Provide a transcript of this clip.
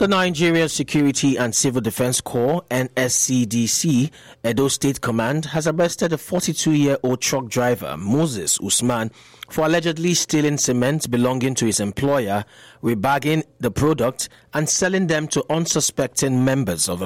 The Nigeria Security and Civil Defense Corps, NSCDC, Edo State Command, has arrested a 42-year-old truck driver, Moses Usman, for allegedly stealing cement belonging to his employer, rebagging the product, and selling them to unsuspecting members of a